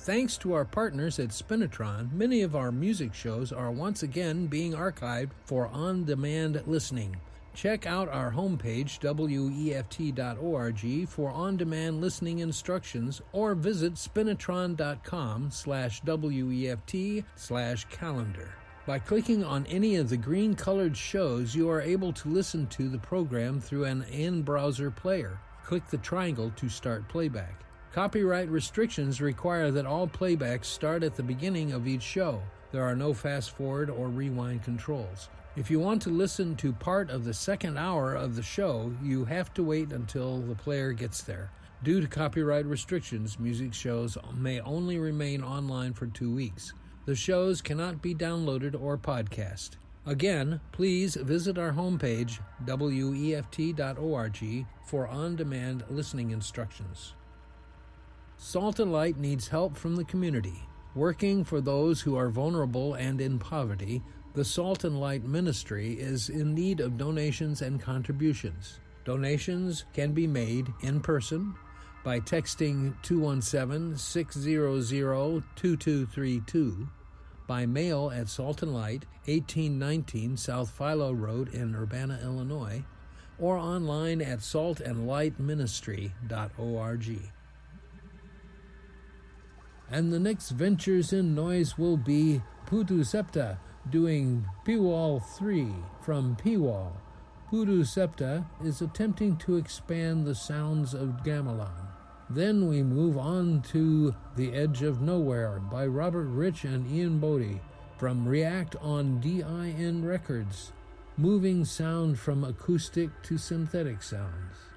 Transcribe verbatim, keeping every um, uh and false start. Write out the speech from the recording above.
Thanks to our partners at Spinitron, many of our music shows are once again being archived for on-demand listening. Check out our homepage, W E F T dot org, for on-demand listening instructions, or visit spinitron.com slash WEFT slash calendar. By clicking on any of the green-colored shows, you are able to listen to the program through an in-browser player. Click the triangle to start playback. Copyright restrictions require that all playbacks start at the beginning of each show. There are no fast-forward or rewind controls. If you want to listen to part of the second hour of the show, you have to wait until the player gets there. Due to copyright restrictions, music shows may only remain online for two weeks. The shows cannot be downloaded or podcast. Again, please visit our homepage, W E F T dot org, for on-demand listening instructions. Salt and Light needs help from the community. Working for those who are vulnerable and in poverty, the Salt and Light Ministry is in need of donations and contributions. Donations can be made in person by texting two one seven, six zero zero, two two three two, by mail at Salt and Light, eighteen nineteen South Philo Road in Urbana, Illinois, or online at salt and light ministry dot org. And the next Ventures in Noise will be Putu Septa doing Piwal three from Piwal. Putu Septa is attempting to expand the sounds of gamelan. Then we move on to The Edge of Nowhere by Robert Rich and Ian Bodie from React on D I N Records. Moving sound from acoustic to synthetic sounds.